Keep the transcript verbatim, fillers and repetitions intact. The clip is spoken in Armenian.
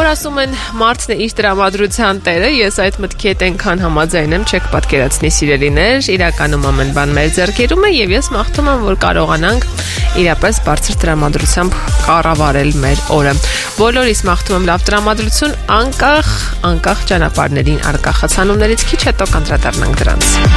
Որ ասում են մարդն է իր տրամադրության տերը, ես այդ մտքի հետ այնքան համաձայն եմ, չեք պատկերացնի սիրելիներ, իրականում ամեն բան մեր ձեռքերում է եւ ես մաղթում եմ, որ կարողանանք իրապես բարձր տրամադրությամբ կառավարել մեր օրը։ Բոլորիս մաղթում եմ լավ տրամադրություն, անկախ անկախ ճանապարհներին առկա խցանումներից, քիչ հետո կանդրադառնանք դրանց։